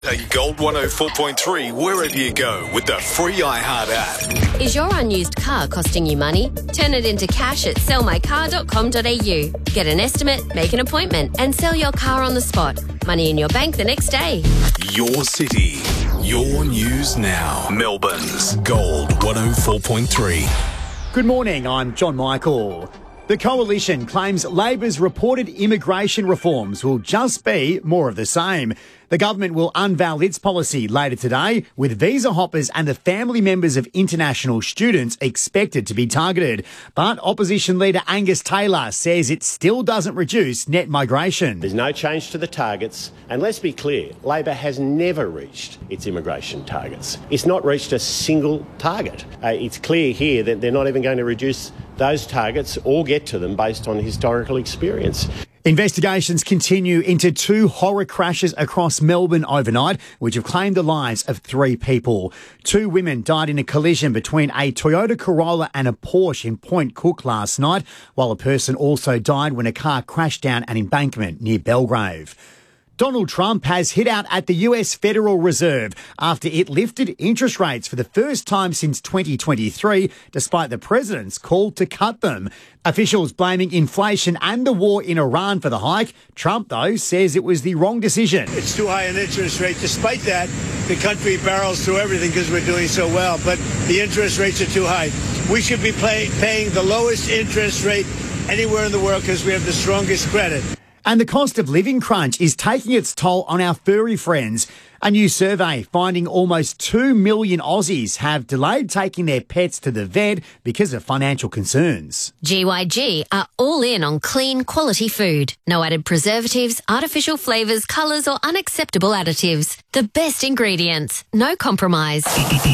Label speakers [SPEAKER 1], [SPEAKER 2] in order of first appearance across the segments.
[SPEAKER 1] And Gold 104.3 wherever you go with the free iHeart app.
[SPEAKER 2] Is your unused car costing you money? Turn it into cash at sellmycar.com.au. Get an estimate, make an appointment and sell your car on the spot. Money in your bank the next day.
[SPEAKER 1] Your city, your news now. Melbourne's Gold 104.3.
[SPEAKER 3] Good morning, I'm John Michael. The Coalition claims Labor's reported immigration reforms will just be more of the same. The government will unveil its policy later today, with visa hoppers and the family members of international students expected to be targeted. But opposition leader Angus Taylor says it still doesn't reduce net migration.
[SPEAKER 4] There's no change to the targets. And let's be clear, Labor has never reached its immigration targets. It's not reached a single target. It's clear here that they're not even going to reduce those targets or get to them based on historical experience.
[SPEAKER 3] Investigations continue into two horror crashes across Melbourne overnight, which have claimed the lives of 3 people. 2 women died in a collision between a Toyota Corolla and a Porsche in Point Cook last night, while a person also died when a car crashed down an embankment near Belgrave. Donald Trump has hit out at the US Federal Reserve after it lifted interest rates for the first time since 2023, despite the president's call to cut them. Officials blaming inflation and the war in Iran for the hike. Trump, though, says it was the wrong decision.
[SPEAKER 5] It's too high an interest rate. Despite that, the country barrels through everything because we're doing so well. But the interest rates are too high. We should be paying the lowest interest rate anywhere in the world because we have the strongest credit.
[SPEAKER 3] And the cost of living crunch is taking its toll on our furry friends. A new survey finding almost 2 million Aussies have delayed taking their pets to the vet because of financial concerns.
[SPEAKER 2] GYG are all in on clean, quality food. No added preservatives, artificial flavours, colours or unacceptable additives. The best ingredients. No compromise.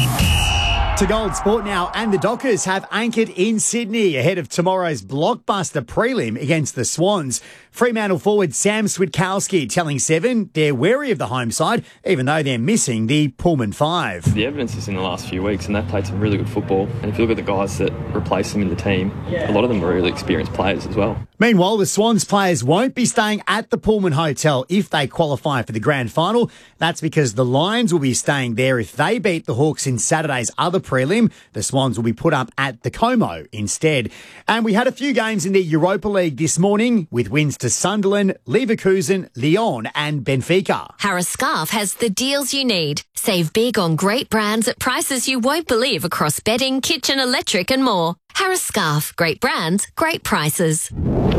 [SPEAKER 3] To Gold Sport now, and the Dockers have anchored in Sydney ahead of tomorrow's blockbuster prelim against the Swans. Fremantle forward Sam Switkowski telling Seven they're wary of the home side, even though they're missing the Pullman 5.
[SPEAKER 6] The evidence is in the last few weeks, and they've played some really good football. And if you look at the guys that replace them in the team, a lot of them are really experienced players as well.
[SPEAKER 3] Meanwhile, the Swans players won't be staying at the Pullman Hotel if they qualify for the grand final. That's because the Lions will be staying there if they beat the Hawks in Saturday's other prelim. The Swans will be put up at the Como instead. And we had a few games in the Europa League this morning with wins to Sunderland, Leverkusen, Lyon and Benfica.
[SPEAKER 2] Harris Scarf has the deals you need. Save big on great brands at prices you won't believe across bedding, kitchen, electric and more. Harris Scarf. Great brands, great prices.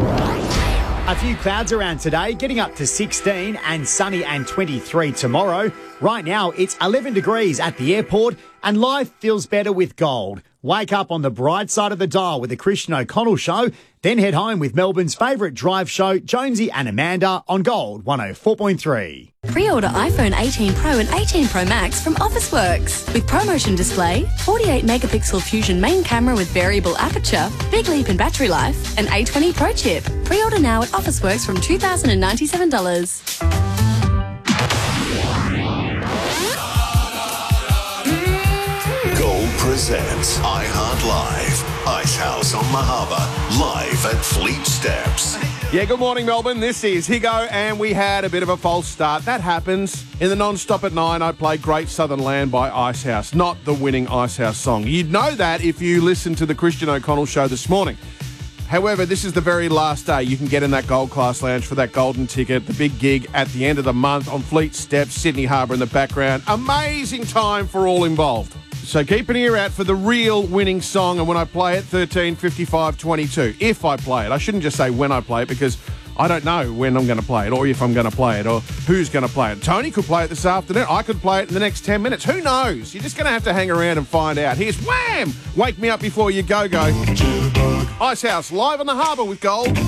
[SPEAKER 3] A few clouds around today, getting up to 16 and sunny and 23 tomorrow. Right now, it's 11 degrees at the airport and life feels better with Gold. Wake up on the bright side of the dial with the Christian O'Connell Show, then head home with Melbourne's favourite drive show, Jonesy and Amanda, on Gold 104.3.
[SPEAKER 7] Pre-order iPhone 18 Pro and 18 Pro Max from Officeworks. With ProMotion display, 48-megapixel Fusion main camera with variable aperture, big leap in battery life, and A20 Pro chip. Pre-order now at Officeworks from $2,097.
[SPEAKER 1] Presents iHeart Live. Ice House on Mahaba, live at Fleet Steps.
[SPEAKER 8] Yeah, good morning, Melbourne. This is Higo, and we had a bit of a false start. That happens. In the non-stop at 9, I played Great Southern Land by Icehouse, not the winning Icehouse song. You'd know that if you listened to the Christian O'Connell Show this morning. However, this is the very last day you can get in that Gold Class Lounge for that golden ticket, the big gig at the end of the month on Fleet Steps, Sydney Harbour in the background. Amazing time for all involved. So keep an ear out for the real winning song, and when I play it, 13, 55, 22. If I play it. I shouldn't just say when I play it because I don't know when I'm going to play it or if I'm going to play it or who's going to play it. Tony could play it this afternoon. I could play it in the next 10 minutes. Who knows? You're just going to have to hang around and find out. Here's Wham! Wake Me Up Before You Go. Icehouse live on the harbour with Gold.